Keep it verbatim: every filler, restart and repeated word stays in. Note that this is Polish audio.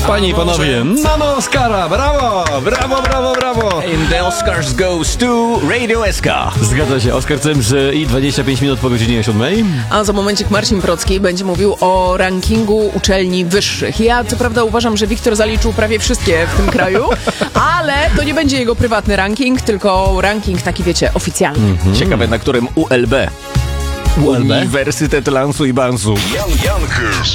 Panie i panowie, mamy Oscara! Brawo! Brawo, brawo, brawo! And the Oscars goes to Radio S K. Zgadza się, Oskar Cemrzy i dwadzieścia pięć minut po godzinie siódmej. A za momencik Marcin Procki będzie mówił o rankingu uczelni wyższych. Ja co prawda uważam, że Wiktor zaliczył prawie wszystkie w tym kraju, ale to nie będzie jego prywatny ranking, tylko ranking taki, wiecie, oficjalny. Mm-hmm. Ciekawe, na którym U L B. U L B? Uniwersytet Lansu i Bansu. Jan Jankers.